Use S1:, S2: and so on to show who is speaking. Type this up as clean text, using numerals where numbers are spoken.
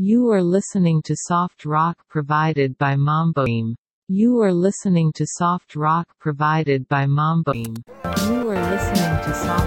S1: You are listening to soft rock provided by Mamboim. You are listening to soft rock provided by Mamboim. You are listening to soft